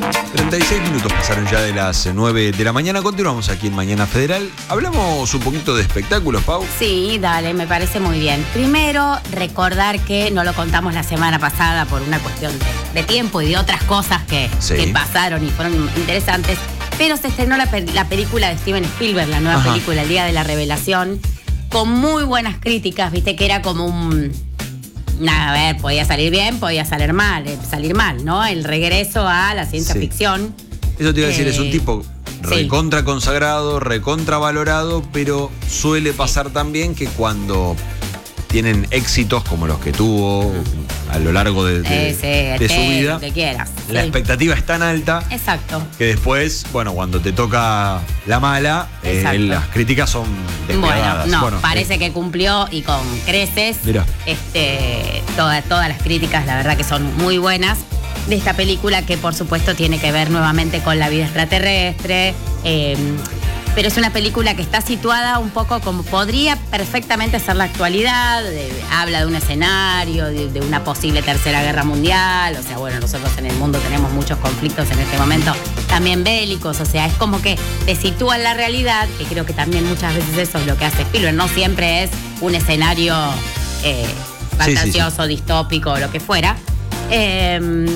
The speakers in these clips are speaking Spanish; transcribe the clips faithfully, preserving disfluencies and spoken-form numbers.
treinta y seis minutos pasaron ya de las nueve de la mañana. Continuamos aquí en Mañana Federal. Hablamos un poquito de espectáculos, Pau. Sí, dale, me parece muy bien. Primero, recordar que no lo contamos la semana pasada por una cuestión de, de tiempo y de otras cosas que, sí. que pasaron y fueron interesantes. Pero se estrenó la, la película de Steven Spielberg, la nueva Ajá. película, El Día de la Revelación, con muy buenas críticas, viste que era como un... Nada, a ver, podía salir bien, podía salir mal, salir mal, ¿no? El regreso a la ciencia sí. ficción. Eso te iba a decir, eh, es un tipo recontra sí. consagrado, recontra valorado, pero suele sí. pasar también que cuando tienen éxitos como los que tuvo a lo largo de, de, eh, sí, de su vida, que quieras. la sí. expectativa es tan alta Exacto. que después, bueno, cuando te toca la mala, eh, las críticas son despiadadas. Bueno, no, bueno, parece eh. que cumplió y con creces. Mirá. Este, toda, todas las críticas, la verdad que son muy buenas. De esta película que por supuesto tiene que ver nuevamente con la vida extraterrestre. Eh, pero es una película que está situada un poco como podría perfectamente ser la actualidad, de, habla de un escenario, de, de una posible tercera guerra mundial, o sea, bueno, nosotros en el mundo tenemos muchos conflictos en este momento, también bélicos, o sea, es como que te sitúa en la realidad, que creo que también muchas veces eso es lo que hace Spielberg, no siempre es un escenario eh, fantasioso, sí, sí, sí. distópico, o lo que fuera. Eh,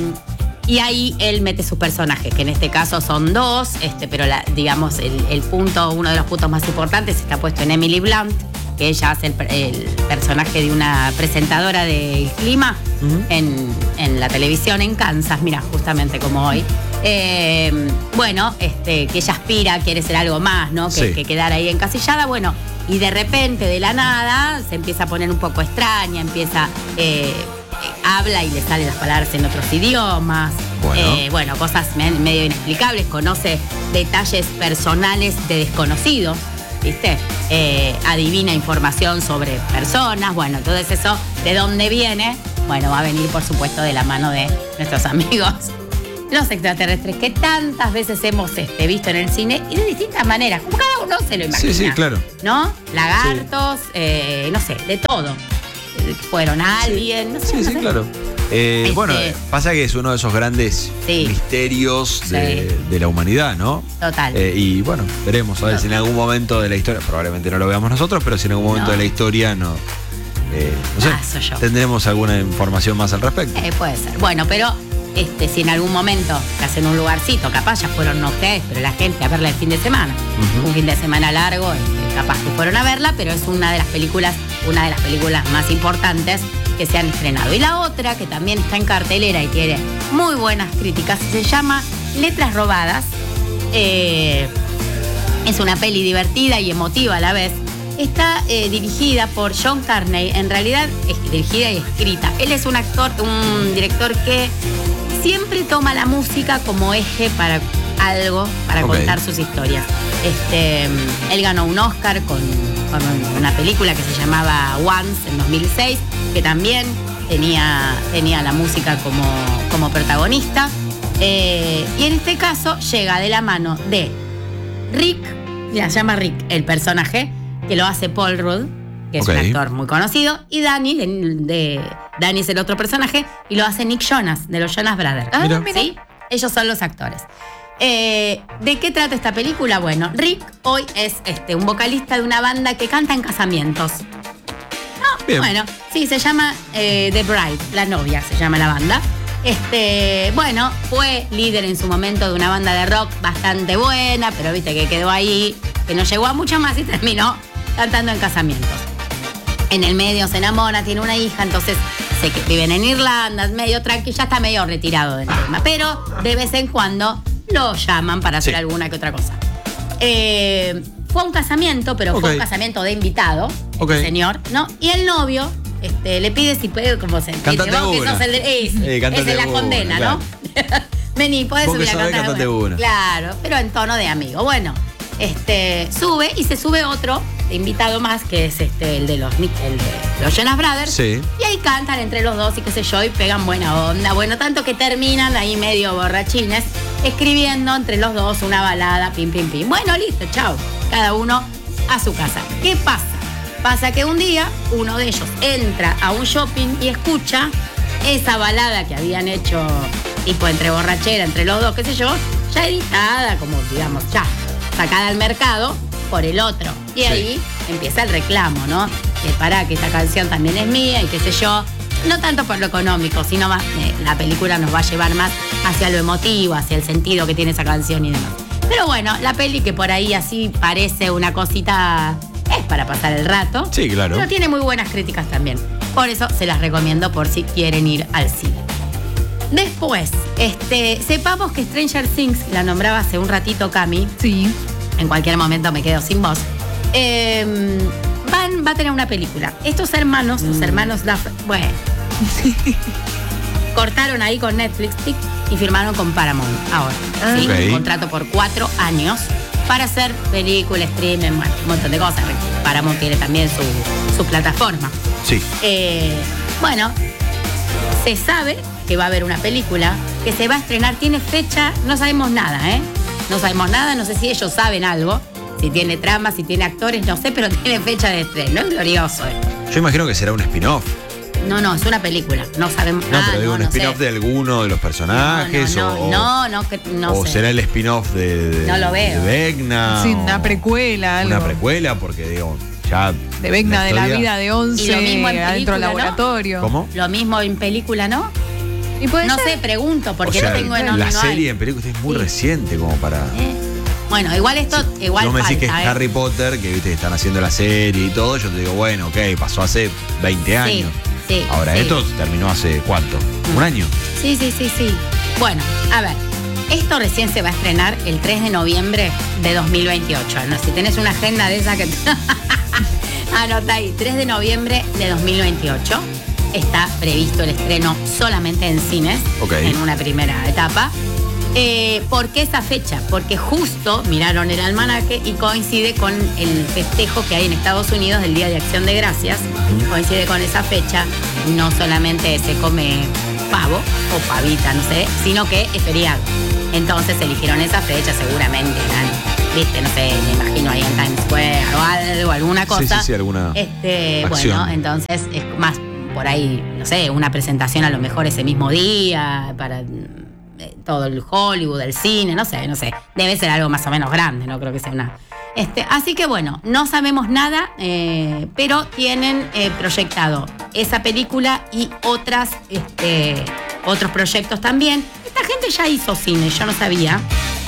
Y ahí él mete sus personajes, que en este caso son dos, este, pero la, digamos, el, el punto, uno de los puntos más importantes está puesto en Emily Blunt, que ella hace el, el personaje de una presentadora del clima uh-huh. en, en la televisión en Kansas, mira, justamente como hoy. Eh, bueno, este, que ella aspira, quiere ser algo más, ¿no? Que, sí. que quedar ahí encasillada, bueno, y de repente, de la nada, se empieza a poner un poco extraña, empieza... Eh, habla y le salen las palabras en otros idiomas, bueno, eh, bueno cosas medio inexplicables, conoce detalles personales de desconocidos, ¿viste? Eh, adivina información sobre personas, bueno, todo eso, ¿de dónde viene? Bueno, va a venir, por supuesto, de la mano de nuestros amigos, los extraterrestres, que tantas veces hemos este, visto en el cine y de distintas maneras, como cada uno se lo imagina. Sí, sí, claro. ¿No? Lagartos, sí. eh, no sé, de todo. Fueron alguien, no sé. Sí, no sí, sé. claro. Eh, este, bueno, pasa que es uno de esos grandes sí. misterios de, sí. de la humanidad, ¿no? Total. Eh, y bueno, veremos a ver Total. si en algún momento de la historia, probablemente no lo veamos nosotros, pero si en algún momento no. de la historia no, eh, no sé, ah, yo. tendremos alguna información más al respecto. Eh, puede ser. Bueno, pero este, si en algún momento te hacen un lugarcito, capaz ya fueron no ustedes, pero la gente a verla el fin de semana. Uh-huh. Un fin de semana largo, este, capaz que fueron a verla, pero es una de las películas, una de las películas más importantes que se han estrenado. Y la otra, que también está en cartelera y tiene muy buenas críticas, se llama Letras Robadas. Eh, es una peli divertida y emotiva a la vez. Está eh, dirigida por John Carney, en realidad es dirigida y escrita. Él es un actor, un director que siempre toma la música como eje para algo, para okay. contar sus historias. Este, él ganó un Oscar con, con una película que se llamaba Once en dos mil seis, que también tenía, tenía la música como, como protagonista. Eh, y en este caso llega de la mano de Rick, se llama Rick el personaje, que lo hace Paul Rudd, que es okay. un actor muy conocido, y Danny, de, de, Danny es el otro personaje, y lo hace Nick Jonas, de los Jonas Brothers. Ah, mira. ¿Sí? Ellos son los actores. Eh, ¿De qué trata esta película? Bueno, Rick hoy es este, un vocalista de una banda que canta en casamientos. No, bueno, sí, se llama eh, The Bride, la novia se llama la banda. Este, bueno, fue líder en su momento de una banda de rock bastante buena, pero viste que quedó ahí, que no llegó a mucho más y terminó cantando en casamientos. En el medio se enamora, tiene una hija, entonces sé que viven en Irlanda, medio tranquilo, ya está medio retirado del tema, pero de vez en cuando lo llaman para hacer sí. alguna que otra cosa. Eh, fue un casamiento, pero okay. fue un casamiento de invitado, okay. este señor, ¿no? Y el novio este, le pide si puede, como se dice, vos que sos el de, es, eh, es de la condena, claro. ¿no? Vení, podés subir a cantar una. Claro, pero en tono de amigo. Bueno, este, sube y se sube otro invitado más, que es este, el de los, el de los Jonas Brothers. Sí. Y ahí cantan entre los dos y qué sé yo, y pegan buena onda. Bueno, tanto que terminan ahí medio borrachines, escribiendo entre los dos una balada, pim, pim, pim. Bueno, listo, chao. Cada uno a su casa. ¿Qué pasa? Pasa que un día uno de ellos entra a un shopping y escucha esa balada que habían hecho tipo entre borrachera, entre los dos, qué sé yo, ya editada, como digamos, ya sacada al mercado por el otro. Y sí. ahí empieza el reclamo, ¿no? Que para que esta canción también es mía y qué sé yo. No tanto por lo económico, sino más, eh, la película nos va a llevar más hacia lo emotivo, hacia el sentido que tiene esa canción y demás. Pero bueno, la peli que por ahí así parece una cosita, es para pasar el rato. Sí, claro. Pero tiene muy buenas críticas también. Por eso se las recomiendo por si quieren ir al cine. Después, este, sepamos que Stranger Things, la nombraba hace un ratito Cami. Sí. En cualquier momento me quedo sin voz. Eh, van, va a tener una película. Estos hermanos, mm. los hermanos Duff, bueno, cortaron ahí con Netflix y firmaron con Paramount ahora. Ah. ¿sí? Okay. Un contrato por cuatro años para hacer película, streaming, bueno, un montón de cosas. Paramount tiene también su, su plataforma. Sí. Eh, bueno, se sabe que va a haber una película que se va a estrenar, tiene fecha, no sabemos nada, ¿eh? No sabemos nada, no sé si ellos saben algo, si tiene trama, si tiene actores, no sé, pero tiene fecha de estreno, es glorioso. ¿eh? Yo imagino que será un spin-off. No, no, es una película, no sabemos nada. No, ah, pero digo, no, un no spin-off sé. de alguno de los personajes. No, no, o, no, no, que, no o sé. será el spin-off de, de, no lo veo. de Vecna. Sí, una precuela, algo. Una precuela, porque digo, ya. De Vecna, de la vida de once, y lo mismo en adentro del ¿no? laboratorio. ¿Cómo? Lo mismo en película, ¿no? ¿Y puede no ser? sé, pregunto, porque o sea, no tengo en La no serie hay. en película es muy sí. reciente como para. ¿Eh? Bueno, igual esto, sí. igual no me falta, decís que es ¿eh? Harry Potter, que viste que están haciendo la serie y todo, yo te digo, bueno, ok, pasó hace veinte años. Sí, Ahora, sí. esto terminó hace ¿cuánto? ¿Un año? Sí, sí, sí, sí. Bueno, a ver, esto recién se va a estrenar el tres de noviembre de dos mil veintiocho. ¿no? Si tenés una agenda de esa que... Anota ahí, tres de noviembre de dos mil veintiocho. Está previsto el estreno solamente en cines, okay. en una primera etapa. Eh, ¿Por qué esa fecha? Porque justo miraron el almanaque y coincide con el festejo que hay en Estados Unidos del Día de Acción de Gracias. Coincide con esa fecha. No solamente se come pavo o pavita, no sé, sino que es feriado. Entonces eligieron esa fecha, seguramente eran, viste, no sé, me imagino ahí en Times Square o algo, alguna cosa. Sí, sí, sí, alguna este, acción. Bueno, entonces es más por ahí, no sé, una presentación a lo mejor ese mismo día para todo el Hollywood, el cine, no sé, no sé. Debe ser algo más o menos grande, no creo que sea una... Este, así que bueno, no sabemos nada, eh, pero tienen eh, proyectado esa película y otras, este, otros proyectos también. Esta gente ya hizo cine, yo no sabía.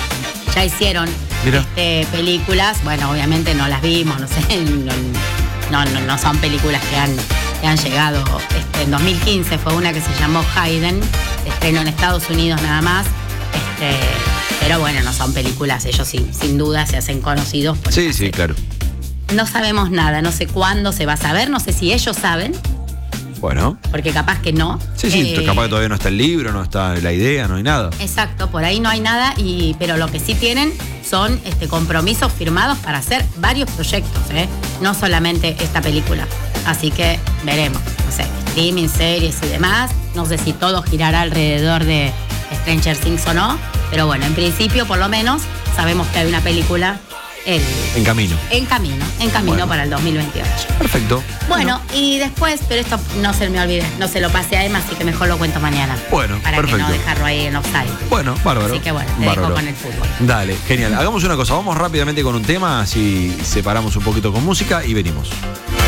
Ya hicieron este, películas, bueno, obviamente no las vimos, no sé, no, no, no, no son películas que han, que han llegado. Este, en dos mil quince fue una que se llamó Hayden, se estrenó en Estados Unidos nada más. Este, pero bueno, no son películas, ellos sí, sin duda se hacen conocidos. Sí, sí, claro. No sabemos nada, no sé cuándo se va a saber, no sé si ellos saben. Bueno. Porque capaz que no. Sí, sí, eh, capaz que todavía no está el libro, no está la idea, no hay nada. Exacto, por ahí no hay nada, y, pero lo que sí tienen son este, compromisos firmados para hacer varios proyectos, ¿eh? No solamente esta película. Así que veremos, no sé, streaming, series y demás. No sé si todo girará alrededor de Stranger Things o no, pero bueno, en principio por lo menos sabemos que hay una película en, en camino. En camino, en camino bueno. para el dos mil veintiocho. Perfecto. Bueno, bueno, y después, pero esto no se me olvide, no se lo pasé a Emma, así que mejor lo cuento mañana. Bueno, para perfecto. Para que no dejarlo ahí en offside. Bueno, bárbaro. Así que bueno, te bárbaro. dejo con el fútbol. Dale, genial. Hagamos una cosa, vamos rápidamente con un tema, así separamos un poquito con música y venimos.